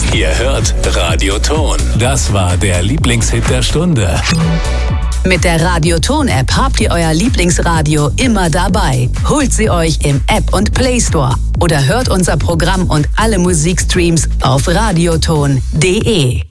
Ihr hört Radioton. Das war der Lieblingshit der Stunde. Mit der Radioton-App habt ihr euer Lieblingsradio immer dabei. Holt sie euch im App und Play Store oder hört unser Programm und alle Musikstreams auf radioton.de.